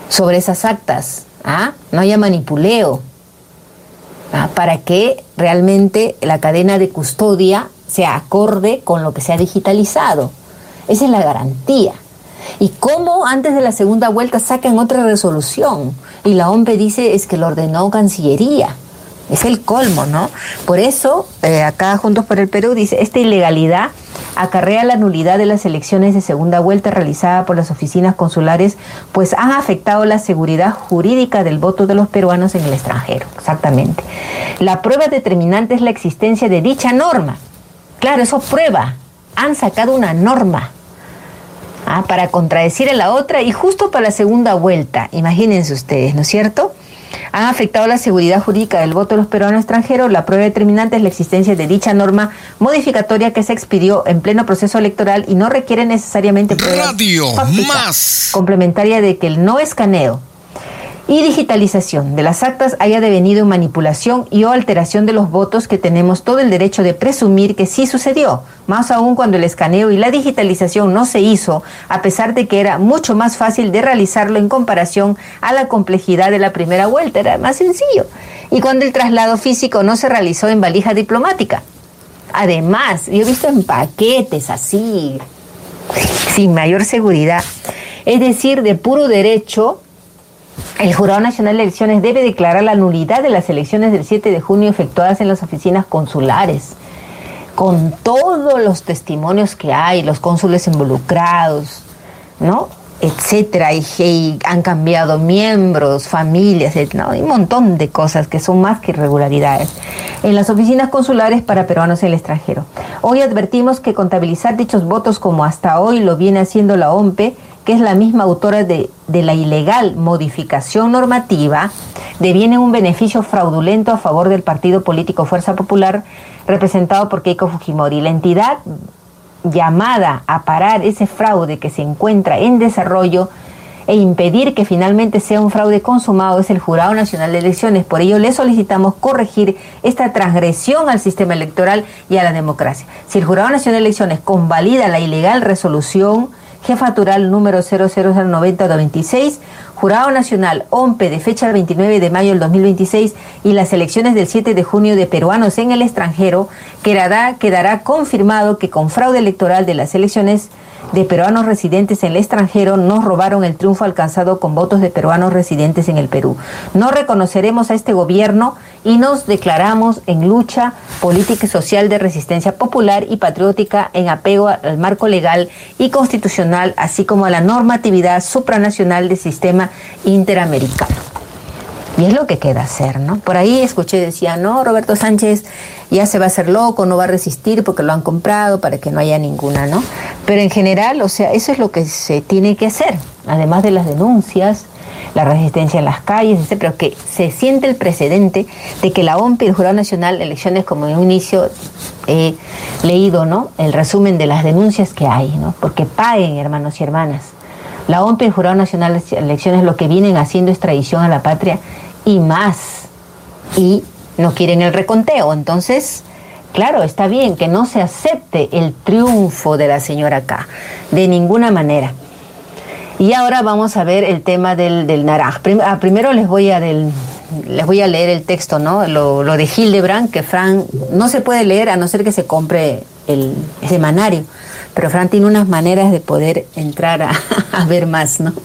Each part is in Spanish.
sobre esas actas, no haya manipuleo, para que realmente la cadena de custodia sea acorde con lo que se ha digitalizado. Esa es la garantía. Y cómo antes de la segunda vuelta sacan otra resolución y la OMPE dice es que lo ordenó Cancillería. Es el colmo, ¿no? Por eso, acá Juntos por el Perú dice, esta ilegalidad acarrea la nulidad de las elecciones de segunda vuelta realizada por las oficinas consulares, pues han afectado la seguridad jurídica del voto de los peruanos en el extranjero. Exactamente. La prueba determinante es la existencia de dicha norma. Claro, eso prueba. Han sacado una norma para contradecir a la otra y justo para la segunda vuelta. Imagínense ustedes, ¿no es cierto? Han afectado la seguridad jurídica del voto de los peruanos extranjeros. La prueba determinante es la existencia de dicha norma modificatoria que se expidió en pleno proceso electoral y no requiere necesariamente prueba complementaria de que el no escaneo y digitalización de las actas haya devenido en manipulación y o alteración de los votos, que tenemos todo el derecho de presumir que sí sucedió, más aún cuando el escaneo y la digitalización no se hizo, a pesar de que era mucho más fácil de realizarlo en comparación a la complejidad de la primera vuelta, era más sencillo, y cuando el traslado físico no se realizó en valija diplomática. Además, yo he visto en paquetes así, sin mayor seguridad, es decir, de puro derecho. El Jurado Nacional de Elecciones debe declarar la nulidad de las elecciones del 7 de junio efectuadas en las oficinas consulares, con todos los testimonios que hay, los cónsules involucrados, ¿no? Etcétera, y han cambiado miembros, familias, ¿no? Hay un montón de cosas que son más que irregularidades en las oficinas consulares para peruanos en el extranjero. Hoy advertimos que contabilizar dichos votos, como hasta hoy lo viene haciendo la OMPE, que es la misma autora de la ilegal modificación normativa, deviene un beneficio fraudulento a favor del partido político Fuerza Popular, representado por Keiko Fujimori. La entidad llamada a parar ese fraude que se encuentra en desarrollo e impedir que finalmente sea un fraude consumado es el Jurado Nacional de Elecciones. Por ello, le solicitamos corregir esta transgresión al sistema electoral y a la democracia. Si el Jurado Nacional de Elecciones convalida la ilegal resolución Jefatural número 0090-26, Jurado Nacional OMPE de fecha 29 de mayo del 2026 y las elecciones del 7 de junio de peruanos en el extranjero, quedará confirmado que con fraude electoral de las elecciones de peruanos residentes en el extranjero nos robaron el triunfo alcanzado con votos de peruanos residentes en el Perú. No reconoceremos a este gobierno y nos declaramos en lucha política y social de resistencia popular y patriótica en apego al marco legal y constitucional, así como a la normatividad supranacional del sistema interamericano. Y es lo que queda hacer, ¿no? Por ahí escuché, decía, no, Roberto Sánchez ya se va a hacer loco, no va a resistir porque lo han comprado para que no haya ninguna, ¿no? Pero en general, o sea, eso es lo que se tiene que hacer, además de las denuncias, la resistencia en las calles, etcétera, que se siente el precedente de que la OMPE y el Jurado Nacional de Elecciones, como en un inicio he leído, ¿no?, el resumen de las denuncias que hay, ¿no?, porque paguen, hermanos y hermanas. La OMPE y el Jurado Nacional de Elecciones lo que vienen haciendo es traición a la patria y más, y no quieren el reconteo. Entonces, claro, está bien que no se acepte el triunfo de la señora acá, de ninguna manera. Y ahora vamos a ver el tema del naranja. Primero les voy a leer el texto, ¿no? Lo de Hildebrand, que Fran no se puede leer a no ser que se compre el semanario, pero Fran tiene unas maneras de poder entrar a ver más, ¿no?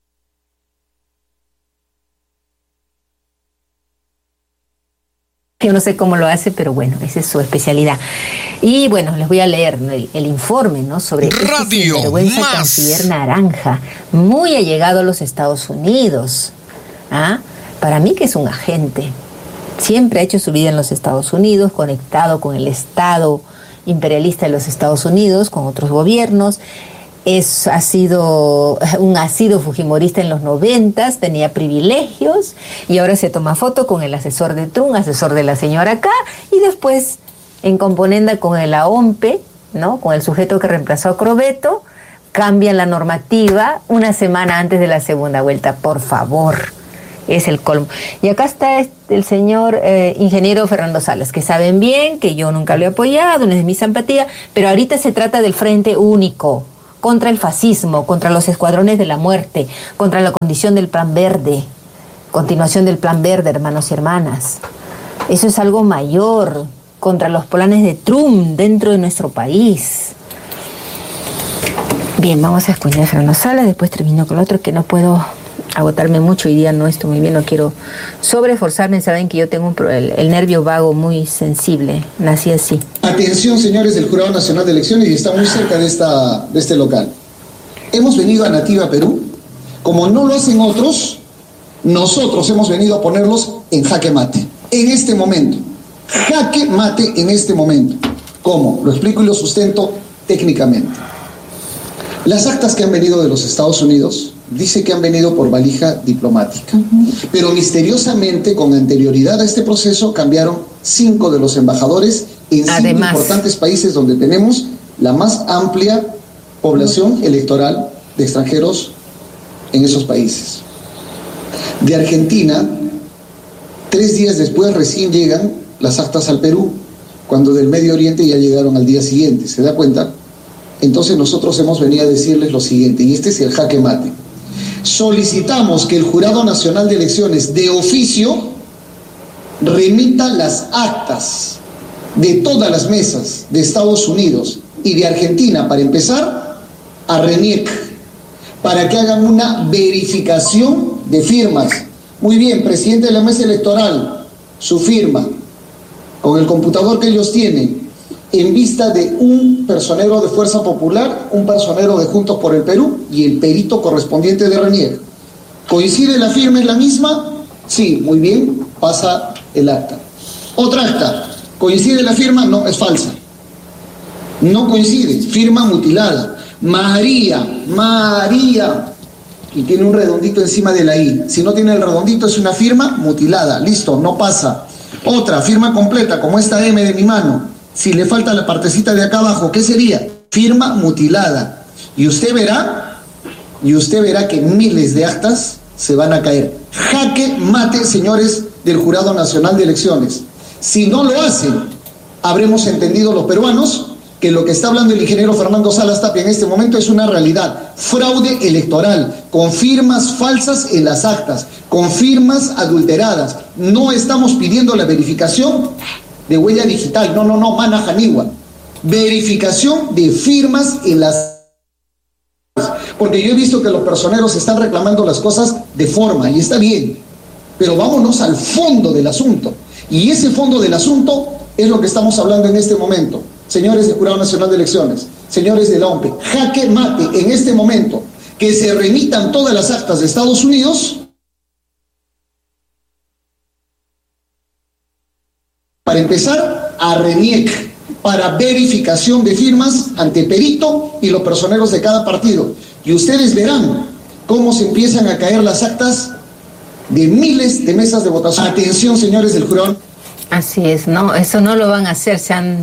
Yo no sé cómo lo hace, pero bueno, esa es su especialidad. Y bueno, les voy a leer el informe, ¿no?, sobre este sinvergüenza canciller naranja, muy allegado a los Estados Unidos. Para mí que es un agente. Siempre ha hecho su vida en los Estados Unidos, conectado con el Estado imperialista de los Estados Unidos, con otros gobiernos. Ha sido un ácido fujimorista en los 90, tenía privilegios y ahora se toma foto con el asesor de Trump, asesor de la señora acá, y después en componenda con el OMPE, ¿no?, con el sujeto que reemplazó a Crobeto, cambian la normativa una semana antes de la segunda vuelta. Por favor, es el colmo. Y acá está el señor ingeniero Fernando Salas, que saben bien que yo nunca lo he apoyado, no es de mi simpatía, pero ahorita se trata del Frente Único. contra el fascismo, contra los escuadrones de la muerte, contra la condición del Plan Verde, continuación del Plan Verde, hermanos y hermanas. Eso es algo mayor, contra los planes de Trump dentro de nuestro país. Bien, vamos a escuchar a Fernando Salas, después termino con lo otro, que no puedo agotarme mucho, hoy día no estoy muy bien, no quiero sobreforzarme, saben que yo tengo el nervio vago muy sensible, nací así. Atención, señores del Jurado Nacional de Elecciones, y está muy cerca de este local. Hemos venido a Nativa Perú, como no lo hacen otros, nosotros hemos venido a ponerlos en jaque mate, en este momento. Jaque mate en este momento. ¿Cómo? Lo explico y lo sustento técnicamente. Las actas que han venido de los Estados Unidos dice que han venido por valija diplomática, pero misteriosamente, con anterioridad a este proceso, cambiaron 5 de los embajadores en 5 importantes países donde tenemos la más amplia población electoral de extranjeros en esos países. De Argentina, 3 días después recién llegan las actas al Perú, cuando del Medio Oriente ya llegaron al día siguiente, ¿se da cuenta? Entonces nosotros hemos venido a decirles lo siguiente, y este es el jaque mate. Solicitamos que el Jurado Nacional de Elecciones de oficio remita las actas de todas las mesas de Estados Unidos y de Argentina, para empezar, a RENIEC, para que hagan una verificación de firmas. Muy bien, presidente de la mesa electoral, su firma, con el computador que ellos tienen, en vista de un personero de Fuerza Popular, un personero de Juntos por el Perú y el perito correspondiente de RENIEC. ¿Coincide la firma, es la misma? Sí, muy bien, pasa el acta. Otra acta, ¿coincide la firma? No, es falsa. No coincide, firma mutilada. María, y tiene un redondito encima de la I. Si no tiene el redondito, es una firma mutilada. Listo, no pasa. Otra, firma completa, como esta M de mi mano. Si le falta la partecita de acá abajo, ¿qué sería? Firma mutilada. Y usted verá que miles de actas se van a caer. Jaque mate, señores del Jurado Nacional de Elecciones. Si no lo hacen, habremos entendido los peruanos que lo que está hablando el ingeniero Fernando Salas Tapia en este momento es una realidad. Fraude electoral, con firmas falsas en las actas, con firmas adulteradas. No estamos pidiendo la verificación de huella digital, no, mana janiwa. Verificación de firmas en las... Porque yo he visto que los personeros están reclamando las cosas de forma, y está bien, pero vámonos al fondo del asunto. Y ese fondo del asunto es lo que estamos hablando en este momento. Señores del Jurado Nacional de Elecciones, señores de la OMPE, jaque mate en este momento, que se remitan todas las actas de Estados Unidos para empezar a RENIEC, para verificación de firmas ante perito y los personeros de cada partido. Y ustedes verán cómo se empiezan a caer las actas de miles de mesas de votación. Atención, señores del jurado. Así es, no, eso no lo van a hacer, han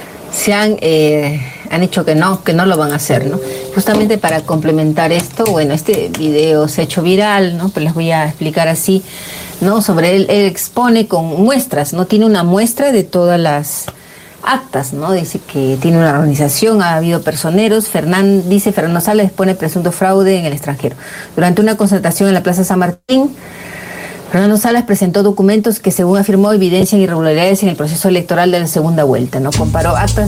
dicho que no lo van a hacer, ¿no? Justamente para complementar esto, bueno, este video se ha hecho viral, ¿no? Pero les voy a explicar así, ¿no? Sobre él expone con muestras, ¿no? Tiene una muestra de todas las actas, ¿no? Dice que tiene una organización, ha habido personeros. Fernando Salas expone presunto fraude en el extranjero. Durante una concentración en la Plaza San Martín, Fernando Salas presentó documentos que, según afirmó, evidencian irregularidades en el proceso electoral de la segunda vuelta, ¿no? Comparó actas